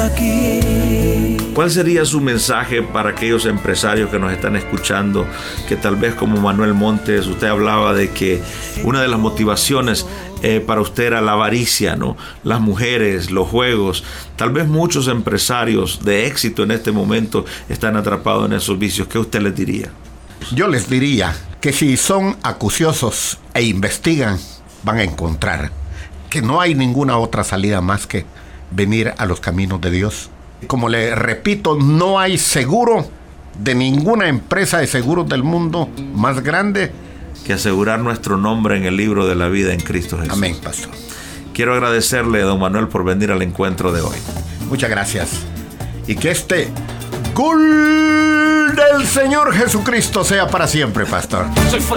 aquí. ¿Cuál sería su mensaje para aquellos empresarios que nos están escuchando, que tal vez como Manuel Montes, usted hablaba de que una de las motivaciones para usted era la avaricia, ¿no? Las mujeres, los juegos. Tal vez muchos empresarios de éxito en este momento están atrapados en esos vicios. ¿Qué usted les diría? Yo les diría que si son acuciosos e investigan, van a encontrar que no hay ninguna otra salida más que venir a los caminos de Dios. Como le repito, no hay seguro de ninguna empresa de seguros del mundo más grande que asegurar nuestro nombre en el libro de la vida en Cristo Jesús. Amén, pastor. Quiero agradecerle, don Manuel, por venir al encuentro de hoy. Muchas gracias. Y que este gol del Señor Jesucristo sea para siempre, pastor. Soy fuerte.